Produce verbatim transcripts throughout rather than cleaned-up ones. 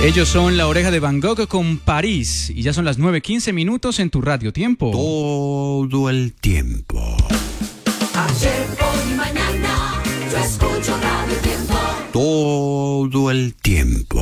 Ellos son La Oreja de Van Gogh con París. Y ya son las nueve quince minutos en tu Radio Tiempo. Todo el tiempo. Ayer, hoy y mañana, yo escucho Radio Tiempo. Todo el tiempo.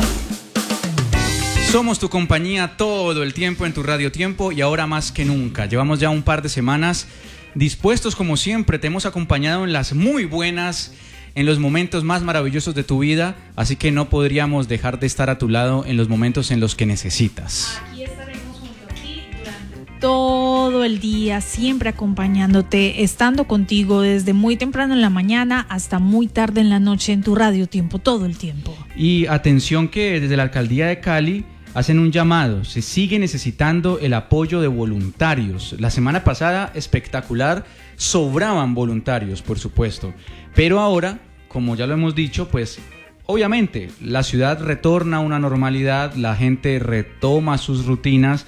Somos tu compañía todo el tiempo en tu Radio Tiempo y ahora más que nunca. Llevamos ya un par de semanas dispuestos como siempre. Te hemos acompañado en las muy buenas, en los momentos más maravillosos de tu vida, así que no podríamos dejar de estar a tu lado en los momentos en los que necesitas. Aquí estaremos junto a ti durante todo el día, siempre acompañándote, estando contigo desde muy temprano en la mañana hasta muy tarde en la noche en tu Radio Tiempo, todo el tiempo. Y atención que desde la Alcaldía de Cali hacen un llamado, se sigue necesitando el apoyo de voluntarios. La semana pasada, espectacular, sobraban voluntarios, por supuesto, pero ahora, como ya lo hemos dicho, pues obviamente la ciudad retorna a una normalidad, la gente retoma sus rutinas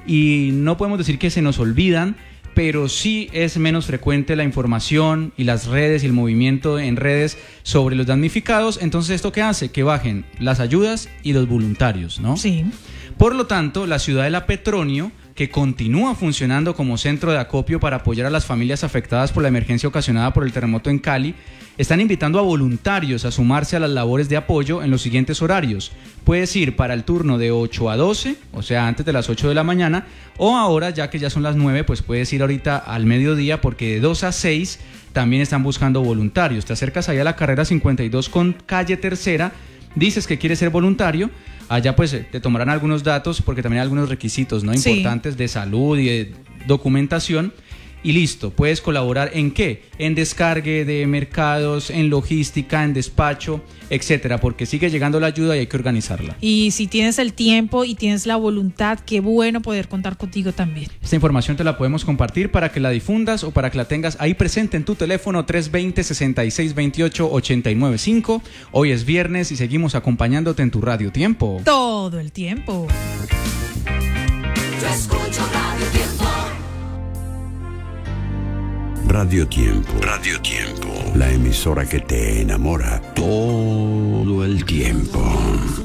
y no podemos decir que se nos olvidan, pero sí es menos frecuente la información y las redes y el movimiento en redes sobre los damnificados. Entonces, ¿esto qué hace? Que bajen las ayudas y los voluntarios, ¿no? Sí. Por lo tanto, la Ciudadela Petronio, que continúa funcionando como centro de acopio para apoyar a las familias afectadas por la emergencia ocasionada por el terremoto en Cali, están invitando a voluntarios a sumarse a las labores de apoyo en los siguientes horarios. Puedes ir para el turno de ocho a doce, o sea, antes de las ocho de la mañana, o ahora, ya que ya son las nueve, pues puedes ir ahorita al mediodía, porque de dos a seis también están buscando voluntarios. Te acercas ahí a la carrera cincuenta y dos con calle Tercera, dices que quieres ser voluntario, allá pues te tomarán algunos datos, porque también hay algunos requisitos, ¿no? Importantes, sí, de salud y de documentación. Y listo, puedes colaborar ¿en qué? En descargue de mercados, en logística, en despacho, etcétera, porque sigue llegando la ayuda y hay que organizarla. Y si tienes el tiempo y tienes la voluntad, qué bueno poder contar contigo también. Esta información te la podemos compartir para que la difundas o para que la tengas ahí presente en tu teléfono tres dos cero, seis seis dos ocho, ocho nueve cinco. Hoy es viernes y seguimos acompañándote en tu Radio Tiempo. Todo el tiempo. Yo escucho Radio Tiempo. Radio Tiempo. Radio Tiempo. La emisora que te enamora todo el tiempo.